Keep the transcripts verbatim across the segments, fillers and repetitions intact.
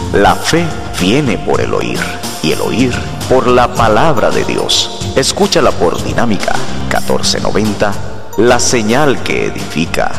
La fe viene por el oír, y el oír por la palabra de Dios. Escúchala por Dinámica catorce noventa, la señal que edifica.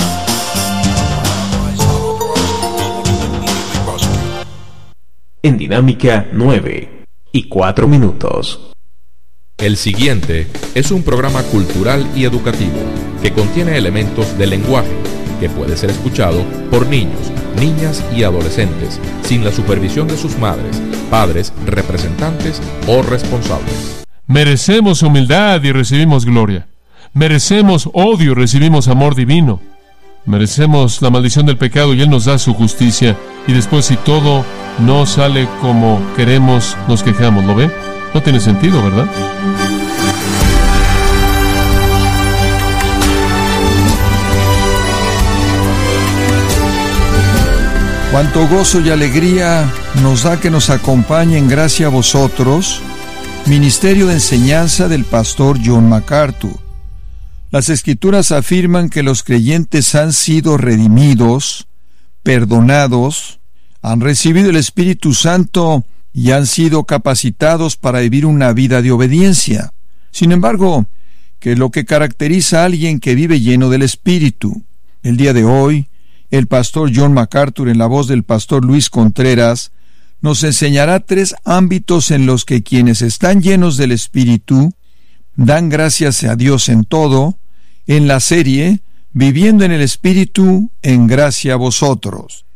En Dinámica nueve y cuatro minutos. El siguiente es un programa cultural y educativo que contiene elementos de lenguaje que puede ser escuchado por niños, niñas y adolescentes sin la supervisión de sus madres, padres, representantes o responsables. Merecemos humildad y recibimos gloria. Merecemos odio y recibimos amor divino. Merecemos la maldición del pecado y Él nos da su justicia. Y después, si todo no sale como queremos, nos quejamos. ¿Lo ve? No tiene sentido, ¿verdad? Cuánto gozo y alegría nos da que nos acompañe en gracia a vosotros, Ministerio de Enseñanza del Pastor John MacArthur. Las Escrituras afirman que los creyentes han sido redimidos, perdonados, han recibido el Espíritu Santo y han sido capacitados para vivir una vida de obediencia. Sin embargo, ¿qué es lo que caracteriza a alguien que vive lleno del Espíritu? El día de hoy, el pastor John MacArthur, en la voz del pastor Luis Contreras, nos enseñará tres ámbitos en los que quienes están llenos del Espíritu dan gracias a Dios en todo, en la serie Viviendo en el Espíritu, en gracia a vosotros.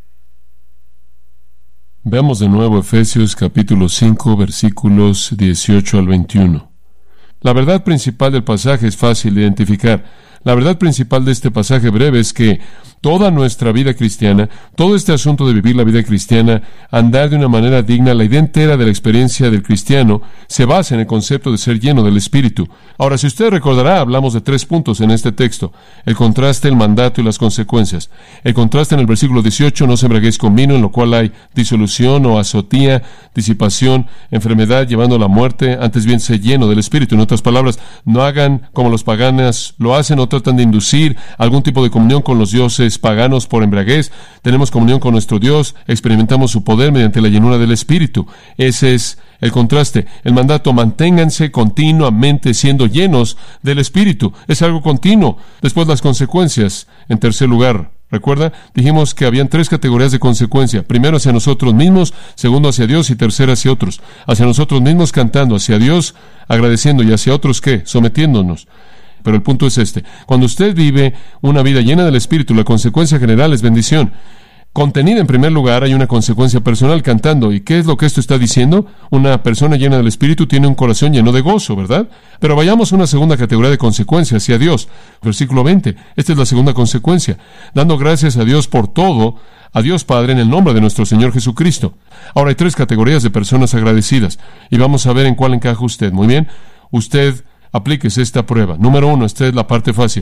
Veamos de nuevo Efesios capítulo cinco, versículos dieciocho al veintiuno. La verdad principal del pasaje es fácil de identificar. La verdad principal de este pasaje breve es que toda nuestra vida cristiana, todo este asunto de vivir la vida cristiana, andar de una manera digna, la idea entera de la experiencia del cristiano, se basa en el concepto de ser lleno del Espíritu. Ahora, si usted recordará, hablamos de tres puntos en este texto: el contraste, el mandato y las consecuencias. El contraste en el versículo dieciocho: no se embriaguéis con vino, en lo cual hay disolución o azotía, disipación, enfermedad, llevando a la muerte, antes bien sé lleno del Espíritu. En otras palabras, no hagan como los paganos lo hacen, o tratan de inducir algún tipo de comunión con los dioses paganos por embriaguez. Tenemos comunión con nuestro Dios, experimentamos su poder mediante la llenura del Espíritu. Ese es el contraste. El mandato: manténganse continuamente siendo llenos del Espíritu. Es algo continuo. Después, las consecuencias. En tercer lugar, ¿recuerda? Dijimos que habían tres categorías de consecuencia. Primero, hacia nosotros mismos; segundo, hacia Dios; y tercero, hacia otros. Hacia nosotros mismos, cantando; hacia Dios, agradeciendo; y hacia otros, ¿qué? Sometiéndonos. Pero el punto es este: cuando usted vive una vida llena del Espíritu, la consecuencia general es bendición. Contenida en primer lugar, hay una consecuencia personal, cantando. ¿Y qué es lo que esto está diciendo? Una persona llena del Espíritu tiene un corazón lleno de gozo, ¿verdad? Pero vayamos a una segunda categoría de consecuencia, hacia Dios. Versículo veinte. Esta es la segunda consecuencia: dando gracias a Dios por todo, a Dios Padre, en el nombre de nuestro Señor Jesucristo. Ahora, hay tres categorías de personas agradecidas, y vamos a ver en cuál encaja usted. Muy bien, usted aplíquese esta prueba. Número uno, esta es la parte fácil.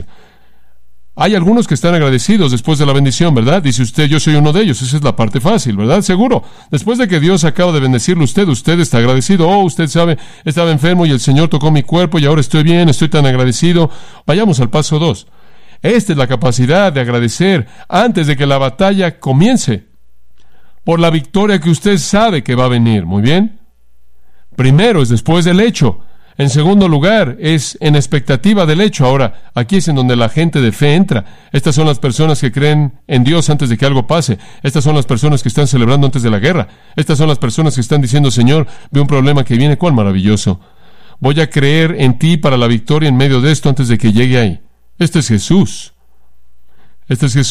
Hay algunos que están agradecidos después de la bendición, ¿verdad? Dice usted: yo soy uno de ellos. Esa es la parte fácil, ¿verdad? Seguro. Después de que Dios acaba de bendecirle a usted, usted está agradecido. Oh, usted sabe, estaba enfermo y el Señor tocó mi cuerpo y ahora estoy bien, estoy tan agradecido. Vayamos al paso dos. Esta es la capacidad de agradecer antes de que la batalla comience, por la victoria que usted sabe que va a venir. Muy bien. Primero es después del hecho. En segundo lugar, es en expectativa del hecho. Ahora, aquí es en donde la gente de fe entra. Estas son las personas que creen en Dios antes de que algo pase. Estas son las personas que están celebrando antes de la guerra. Estas son las personas que están diciendo: Señor, veo un problema que viene, cuán maravilloso. Voy a creer en ti para la victoria en medio de esto antes de que llegue ahí. Este es Jesús. Este es Jesús.